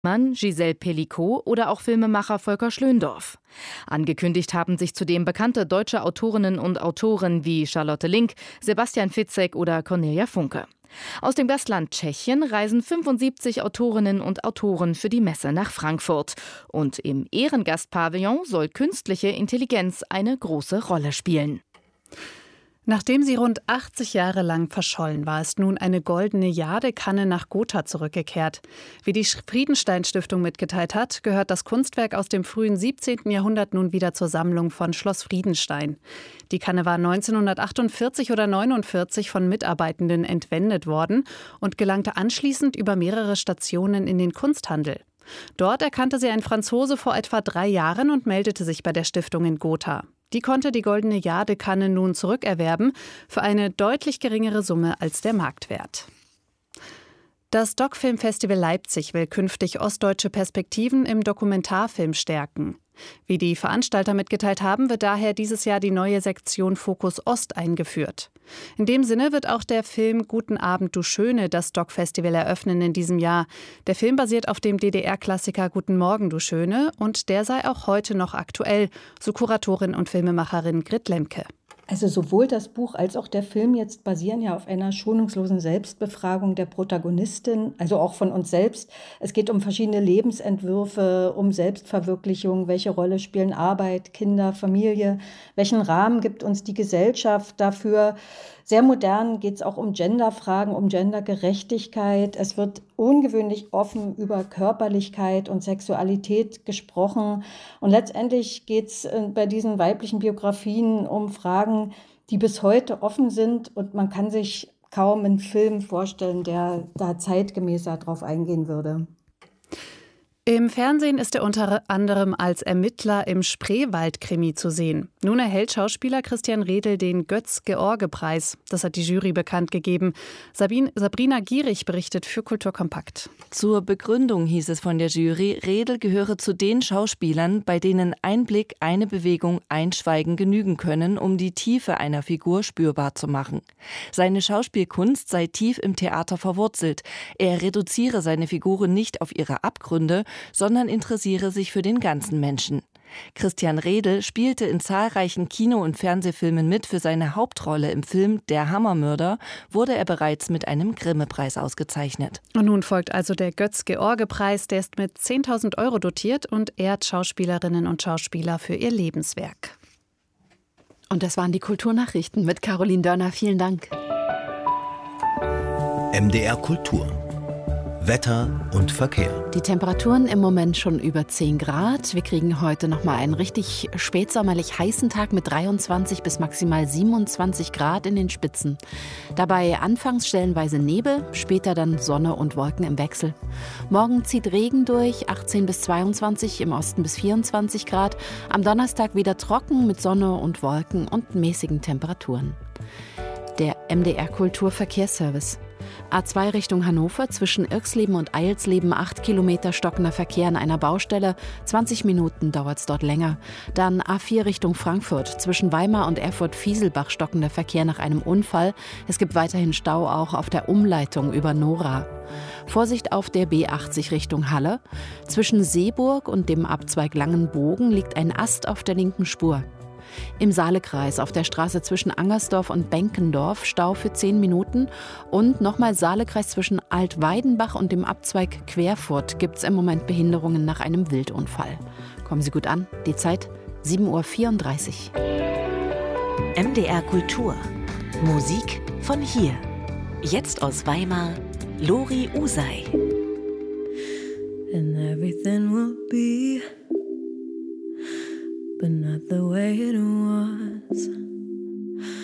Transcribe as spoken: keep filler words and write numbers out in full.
Mann, Giselle Pellicot oder auch Filmemacher Volker Schlöndorff. Angekündigt haben sich zudem bekannte deutsche Autorinnen und Autoren wie Charlotte Link, Sebastian Fitzek oder Cornelia Funke. Aus dem Gastland Tschechien reisen fünfundsiebzig Autorinnen und Autoren für die Messe nach Frankfurt. Und im Ehrengastpavillon soll künstliche Intelligenz eine große Rolle spielen. Nachdem sie rund achtzig Jahre lang verschollen war, ist nun eine goldene Jadekanne nach Gotha zurückgekehrt. Wie die Friedenstein-Stiftung mitgeteilt hat, gehört das Kunstwerk aus dem frühen siebzehnten Jahrhundert nun wieder zur Sammlung von Schloss Friedenstein. Die Kanne war neunzehnhundertachtundvierzig oder neunundvierzig von Mitarbeitenden entwendet worden und gelangte anschließend über mehrere Stationen in den Kunsthandel. Dort erkannte sie ein Franzose vor etwa drei Jahren und meldete sich bei der Stiftung in Gotha. Die konnte die goldene Jadekanne nun zurückerwerben für eine deutlich geringere Summe als der Marktwert. Das Doc-Film-Festival Leipzig will künftig ostdeutsche Perspektiven im Dokumentarfilm stärken. Wie die Veranstalter mitgeteilt haben, wird daher dieses Jahr die neue Sektion Fokus Ost eingeführt. In dem Sinne wird auch der Film Guten Abend, du Schöne das Doc-Festival eröffnen in diesem Jahr. Der Film basiert auf dem D D R-Klassiker Guten Morgen, du Schöne und der sei auch heute noch aktuell, so Kuratorin und Filmemacherin Grit Lemke. Also sowohl das Buch als auch der Film jetzt basieren ja auf einer schonungslosen Selbstbefragung der Protagonistin, also auch von uns selbst. Es geht um verschiedene Lebensentwürfe, um Selbstverwirklichung, welche Rolle spielen Arbeit, Kinder, Familie, welchen Rahmen gibt uns die Gesellschaft dafür. Sehr modern geht es auch um Genderfragen, um Gendergerechtigkeit. Es wird ungewöhnlich offen über Körperlichkeit und Sexualität gesprochen. Und letztendlich geht es bei diesen weiblichen Biografien um Fragen, die bis heute offen sind. Und man kann sich kaum einen Film vorstellen, der da zeitgemäßer drauf eingehen würde. Im Fernsehen ist er unter anderem als Ermittler im Spreewald-Krimi zu sehen. Nun erhält Schauspieler Christian Redl den Götz-George-Preis. Das hat die Jury bekannt gegeben. Sabine, Sabrina Gierig berichtet für Kultur Kompakt. Zur Begründung hieß es von der Jury, Redl gehöre zu den Schauspielern, bei denen ein Blick, eine Bewegung, ein Schweigen genügen können, um die Tiefe einer Figur spürbar zu machen. Seine Schauspielkunst sei tief im Theater verwurzelt. Er reduziere seine Figuren nicht auf ihre Abgründe, sondern interessiere sich für den ganzen Menschen. Christian Redl spielte in zahlreichen Kino- und Fernsehfilmen mit. Für seine Hauptrolle im Film Der Hammermörder wurde er bereits mit einem Grimme-Preis ausgezeichnet. Und nun folgt also der Götz-George-Preis, der ist mit zehntausend Euro dotiert und ehrt Schauspielerinnen und Schauspieler für ihr Lebenswerk. Und das waren die Kulturnachrichten mit Caroline Dörner. Vielen Dank. M D R Kultur. Wetter und Verkehr. Die Temperaturen im Moment schon über zehn Grad. Wir kriegen heute noch mal einen richtig spätsommerlich heißen Tag mit dreiundzwanzig bis maximal siebenundzwanzig Grad in den Spitzen. Dabei anfangs stellenweise Nebel, später dann Sonne und Wolken im Wechsel. Morgen zieht Regen durch, achtzehn bis zweiundzwanzig, im Osten bis vierundzwanzig Grad. Am Donnerstag wieder trocken mit Sonne und Wolken und mäßigen Temperaturen. Der M D R Kulturverkehrsservice. A zwei Richtung Hannover, zwischen Irxleben und Eilsleben acht Kilometer stockender Verkehr an einer Baustelle. zwanzig Minuten dauert es dort länger. Dann A vier Richtung Frankfurt, zwischen Weimar und Erfurt-Fieselbach stockender Verkehr nach einem Unfall. Es gibt weiterhin Stau auch auf der Umleitung über Nora. Vorsicht auf der B achtzig Richtung Halle. Zwischen Seeburg und dem Abzweig Langenbogen liegt ein Ast auf der linken Spur. Im Saalekreis auf der Straße zwischen Angersdorf und Benkendorf Stau für zehn Minuten und nochmal Saalekreis zwischen Altweidenbach und dem Abzweig Querfurt gibt es im Moment Behinderungen nach einem Wildunfall. Kommen Sie gut an, die Zeit sieben Uhr vierunddreißig. M D R Kultur. Musik von hier. Jetzt aus Weimar, Lori Usai. And everything will be, but not the way it